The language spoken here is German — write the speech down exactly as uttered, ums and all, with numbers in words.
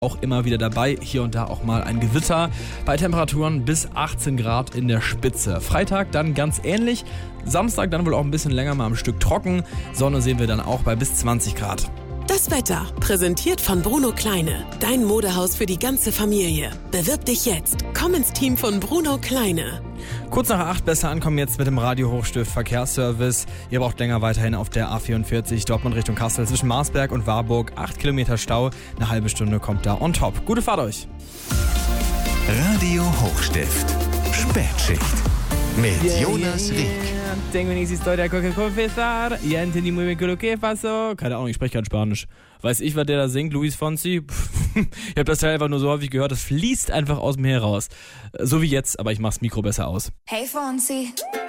auch immer wieder dabei. Hier und da auch mal ein Gewitter bei Temperaturen bis achtzehn Grad in der Spitze. Freitag dann ganz ähnlich. Samstag dann wohl auch ein bisschen länger mal am Stück trocken. Sonne sehen wir dann auch bei bis zwanzig Grad. Das Wetter, präsentiert von Bruno Kleine. Dein Modehaus für die ganze Familie. Bewirb dich jetzt. Komm ins Team von Bruno Kleine. Kurz nach acht besser ankommen jetzt mit dem Radio-Hochstift Verkehrsservice. Ihr braucht länger weiterhin auf der A vierundvierzig Dortmund Richtung Kassel zwischen Marsberg und Warburg. acht Kilometer Stau, eine halbe Stunde kommt da on top. Gute Fahrt euch. Radio Hochstift, Spätschicht mit yeah, Jonas yeah, yeah. Rieck. Tengo una historia que confesar. Ya entendí muy bien lo que pasó. Keine Ahnung, ich spreche kein Spanisch. Weiß ich, was der da singt, Luis Fonsi? Ich habe das Teil einfach nur so häufig gehört, das fließt einfach aus mir heraus. So wie jetzt, aber ich mach's Mikro besser aus. Hey Fonsi.